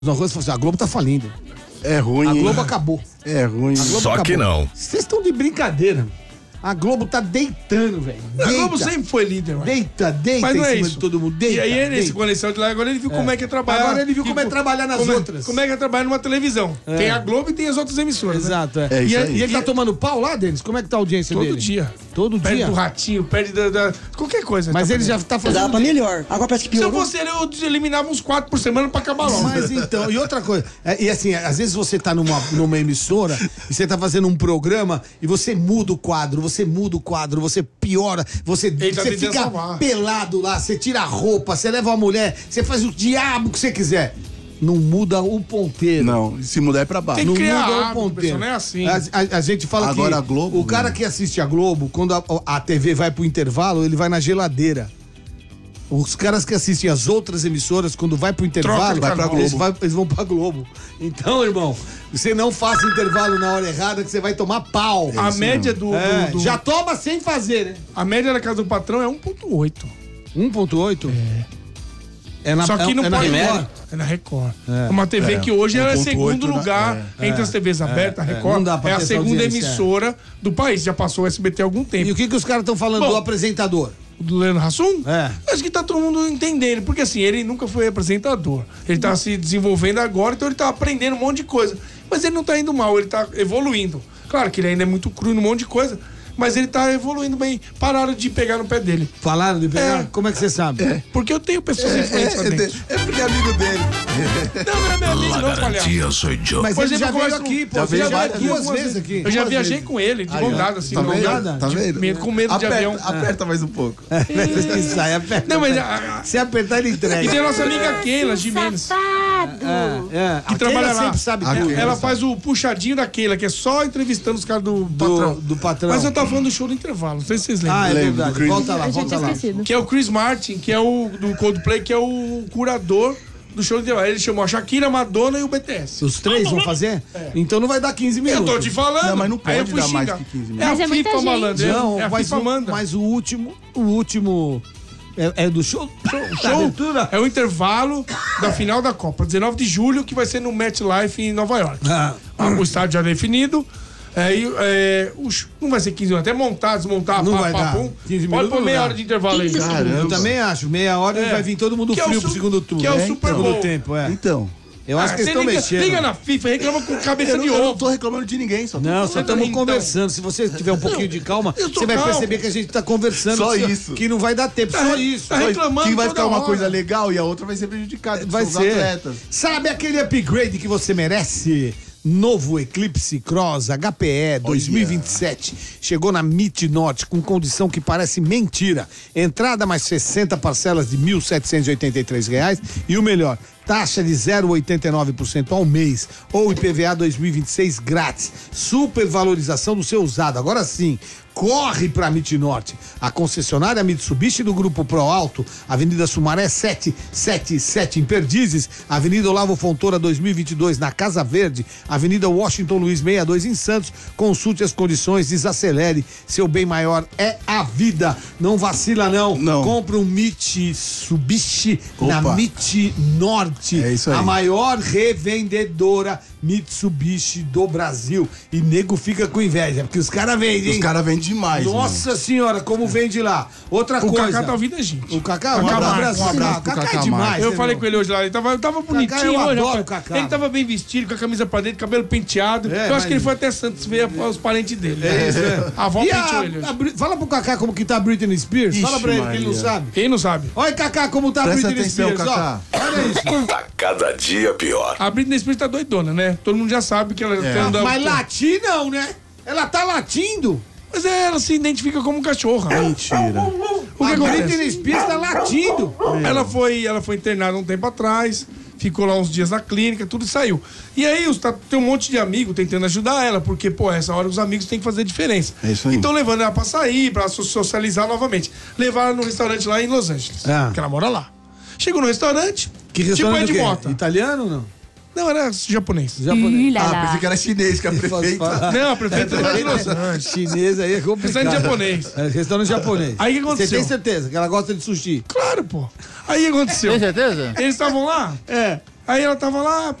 Na rua e falou assim, a Globo tá falindo. É ruim. A Globo acabou. É ruim. Só que não. Vocês estão de brincadeira. A Globo tá deitando, velho. A Globo sempre foi líder, mano. Deita Mas em não é cima isso. de todo mundo. Deita, E aí, deita. nesse conexão de lá, agora ele viu como é que é trabalhar. Agora ele viu como é trabalhar nas outras. Como é que é trabalhar numa televisão. Tem a Globo e tem as outras emissoras. Exato, né? É isso e, aí. e ele tá tomando pau lá, Denis? Como é que tá a audiência Todo dele? dia. Todo Perde dia? do Ratinho, perde da qualquer coisa. Mas tá ele já perdendo. tá fazendo... Dava pra melhor. Agora parece que Se eu piorou. fosse ele, eu eliminava uns 4 por semana pra acabar logo. Mas então, e outra coisa, e assim, às vezes você tá numa emissora e você tá fazendo um programa e você muda o quadro, você piora, você tá tentando fica salvar. pelado lá, você tira a roupa, você leva uma mulher, você faz o diabo que você quiser. Não muda o ponteiro. Não, se mudar é pra baixo. Tem Não que criar muda o hábito, ponteiro. pessoal, não é assim. A gente fala Agora que a Globo, o cara que assiste a Globo, quando a TV vai pro intervalo, ele vai na geladeira. Os caras que assistem as outras emissoras, quando vai pro intervalo, Troca de canal. eles vão pra Globo. Então, irmão, você não faça intervalo na hora errada que você vai tomar pau. A média do... Já toma sem fazer, né? A média da casa do patrão é 1,8. 1,8? É na, Só que não é na pode... Record? É na Record. É uma TV que hoje ela é 1,8 segundo na- lugar entre as TVs abertas. A não Record dá pra é a ter essa segunda audiência, emissora do país. Já passou o SBT há algum tempo. E o que os caras estão falando Bom, do apresentador? Do Leandro Hassum? É. Acho que tá todo mundo entendendo, porque assim, ele nunca foi apresentador. Ele tá se desenvolvendo agora, então ele tá aprendendo um monte de coisa. Mas ele não tá indo mal, ele tá evoluindo. Claro que ele ainda é muito cru num monte de coisa, mas ele tá evoluindo bem. Pararam de pegar no pé dele. Falaram de pegar? É. Como é que você sabe? Porque eu tenho pessoas influentes lá dentro. É porque é amigo dele. Não é meu amigo, não, palhaço. sou idiota. Mas Por ele exemplo, já eu veio converso- aqui, pô. já Você veio já veio várias duas vezes. vezes aqui. Eu já Duas viajei vezes. com ele, de mão dada, assim, Tá mão vendo? dada. Tá vendo? Com medo de avião. Aperta mais um pouco. Isso aí, aperta. Não, mas Se apertar, ele e entrega. tem a nossa amiga Keila Gimenez, Que trabalha lá. sempre sabe A tudo. Keila Ela faz o puxadinho da Keila, que é só entrevistando os caras do patrão. Do patrão. Mas eu tava falando do show do intervalo, não sei se vocês lembram. Ah, é Lembro do verdade. Chris. Volta lá, Eu já volta tinha lá. esquecido. Que é o Chris Martin, que é o do Coldplay, que é o curador do show do intervalo. Ele chamou a Shakira, a Madonna e o BTS. Os três vão fazer? Então não vai dar 15 Eu minutos. tô te falando. Não, mas não Aí eu pode fui dar mais xingar. que 15 É a Mas é muita FIFA, gente. malandro. Não, é a mas, FIFA manda. mas o último é do show. Da abertura? É o intervalo da final da Copa, 19 de julho, que vai ser no MetLife em Nova York. O estádio já definido. Não vai ser 15 minutos, até montar, desmontar, Não vai dar. 15 Pode minutos pôr não meia dá. hora de intervalo aí. Eu também acho. Meia hora É. vai vir todo mundo Que é o frio su- pro segundo turno. que é o né? Super Segundo Bowl. tempo, é. Então. Eu acho que eles estão mexendo. Liga na FIFA e reclama com cabeça de Eu não ovo. tô reclamando de ninguém, só tô Não, só estamos Então. conversando. Se você tiver um pouquinho de calma, eu tô você vai calmo. perceber que a gente tá conversando. Só que- isso. Que não vai dar tempo. Só isso. tá reclamando Que vai toda ficar uma hora. coisa legal e a outra vai ser prejudicada. Vai São os ser. atletas. Sabe aquele upgrade que você merece? Novo Eclipse Cross HPE 2027. Chegou na MIT Norte com condição que parece mentira. Entrada mais 60 parcelas de R$ 1.783 e o melhor, taxa de 0,89% ao mês ou IPVA 2026 grátis. Supervalorização do seu usado. Agora sim, corre pra MIT Norte. A concessionária Mitsubishi do Grupo Pro Alto, Avenida Sumaré 777 em Perdizes, Avenida Olavo Fontoura 2022 na Casa Verde, Avenida Washington Luiz 62 em Santos. Consulte as condições, desacelere. Seu bem maior é a vida. Não vacila não. Não. Compra um Mitsubishi na Opa. MIT Norte. É isso aí. A maior revendedora Mitsubishi do Brasil. E nego fica com inveja, porque os caras vendem. Os caras vendem demais. Nossa senhora, como vende lá. Outra O coisa. Kaká tá ouvindo a gente. O Kaká, Kaká um Marques, abraço. um abraço O pro Kaká é Kaká demais. Marques. Eu né, falei meu? com ele hoje lá, ele tava bonitinho eu hoje, adoro rapaz. o Kaká. Ele tava bem vestido, com a camisa pra dentro, cabelo penteado. É, eu acho mas- que ele foi até Santos ver os parentes dele. É isso, é. A avó E penteou ele hoje. Fala pro Kaká como que tá a Britney Spears. Ixi, Fala pra ele que ele não Maria. sabe. Quem não sabe? Olha, Kaká, como tá a Presta Britney atenção, Spears. Kaká. Ó, olha isso. Tá cada dia pior. A Britney Spears tá doidona, né? Todo mundo já sabe que ela anda... Mas latir não, né? Ela tá latindo. Mas ela se identifica como cachorra. Mentira. O que A acontece? Britney Spears tá latindo. Ela foi internada um tempo atrás, ficou lá uns dias na clínica, tudo e saiu. E aí tem um monte de amigo tentando ajudar ela, porque, pô, essa hora os amigos têm que fazer diferença. É isso aí. Então levando ela pra sair, pra socializar novamente. Levaram ela num restaurante lá em Los Angeles, que ela mora lá. Chegou no restaurante, Que tipo restaurante Ed do quê? Mota. Italiano ou não? Não, era japonês. Japonês. Pensei que era chinês, que a prefeita. Não, a prefeita era de Los Angeles. Chinês aí é complicado. Restaurante japonês. É, restaurante japonês. Aí o que aconteceu? Você tem certeza que ela gosta de sushi? Claro, pô. Aí o que aconteceu? Tem certeza? Eles estavam lá, Aí ela tava lá,